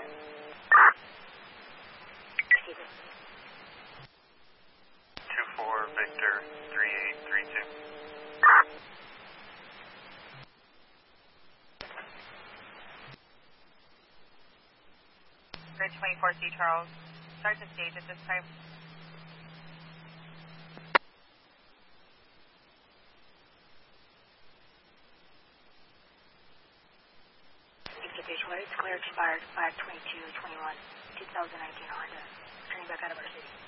24 Victor 3832. Bridge 24C Charles, start the stage at this time. It's cleared, expired 5/22/21, 2019 Honda. Turning back out of our city.